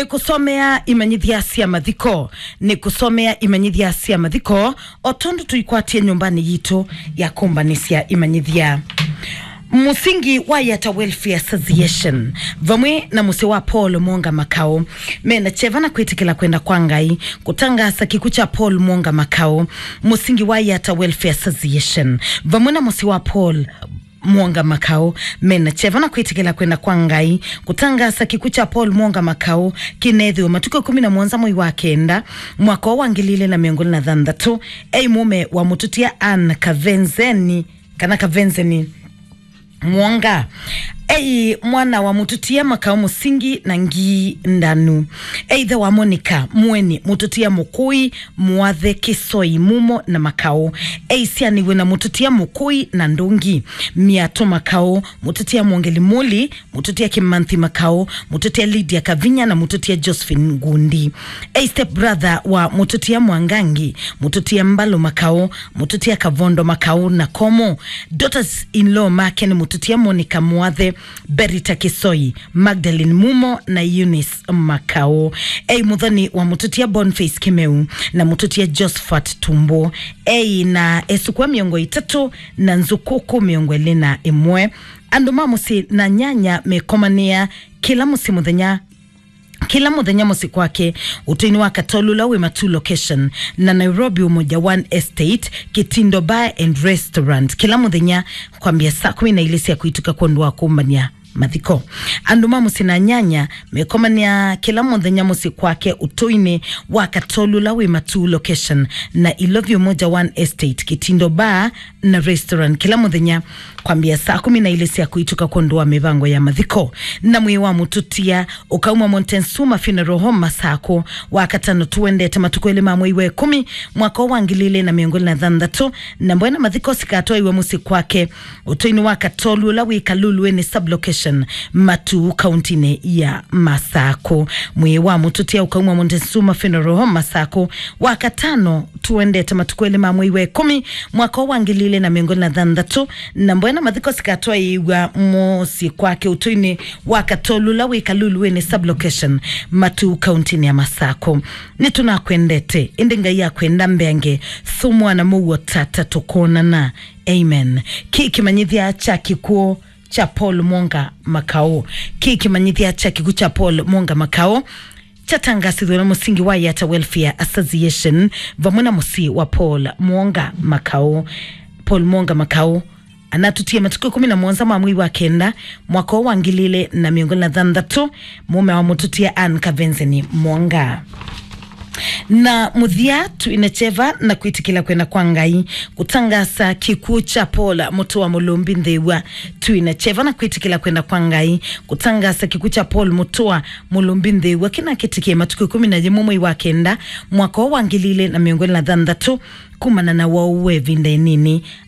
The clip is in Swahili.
kusomea imanyithia cia mathiko otondo tuikwatie nyumbani yitu ya kombanisia imanyithia musingi wa Yata Welfare Association vamwe na muse wa Paul Mwanga Makao mena chevana kwitikila kwenda kwa Ngai kutangasa kikucha Paul Mwanga Makao musingi wa Yata Welfare Association vamwe na muse wa Paul Mwanga Makao mena chevana kwitikila kwenda kwa Ngai kutangasa kikucha Paul Mwanga Makao kinethi wa matuko 11 mwezi wa kenda mwaka wa 2023 mume wa mututia Ann Kavenzeni Mwanga mwana wa mututia Makao musingi na ngi ndanu either wa Monica Mweni mututia Mukui Muathe Kisoi Mumo na Makao sianiwe na mututia Mukui na Ndungi Miato Makao mututia Mwongeli Muli mututia Kimanthi Makao mututia Lydia Kavinya na mututia Josephine Ngundi step brother wa mututia Mwangangi mututia Mbalo Makao mututia Kavondo Makao na Komo daughters in law Maken mututia Monica Muathe Berita Kisoi Magdalene Mumo na Eunice Makao muthani wa mututia Boniface Kimeu na mututia Josephat Tumbo na esukwa miongo 3 na nzukuku miongo 21 anduma musi na nyanya mekomania kila muthenya musi kwake utoini wa Katolula we matu location na Nairobi Umoja 1 Estate Kitindo Bar and Restaurant kila muthenya kwambia saa 12 ya kuituka kuondwa kumbania mathiko anduma musi na nyanya mekomania kila muthenya musi kwake utoini wa Katolula we matu location na Ilovio Umoja 1 Estate Kitindo Bar na Restaurant kila muthenya kwambia saa 12 ya kuituka kuondwa mivango ya mathiko na mwi wa mututia ukauma Montensuma Funeral Home Masako wakatano tuendete matukwele mamwe iwe 10 mwaka wa 2023 na mbwena mathiko sikatoa iwe musi kwake utoini wa Katolula we Kalulu ni sublocation Matu County ya Masako mwi wa mututia ukauma Montensuma Funeral Home Masako wakatano tuendete matukwele mamwe iwe 10 mwaka wa 2023 na mbwena mathiko sikatoa iwa musi kwake utoini wa Katolula we Kalulu ni sublocation Matu County ya Masako ni tunakwendete indinga ya kwenda mbenge thumwa na muwo tata tukona na amen kikimanyithia cha kikuo cha Paul Mwanga Makao kikimanyithia cha kikuo cha Paul Mwanga Makao chatangasithwa na musingi wa Yata Welfare Association vamuna musi wa Paul Mwanga Makao anatutia matukio 11 mamwi wa kenda mwaka wa 2023 mume wa mututia Ann Kavenzeni Mwanga na muthia tu inacheva na kuitikila kwenda kwa Ngai kutangasa kikuu cha Paul mutu wa Mulumbi Nthewa tu inacheva na kuitikila kwenda kwa Ngai kutangasa kikuu cha Paul mutu wa Mulumbi Nthewa kina kitikie matukio 11 mwezi wa kenda mwaka wa 2023 kumana na wauwe vinda nini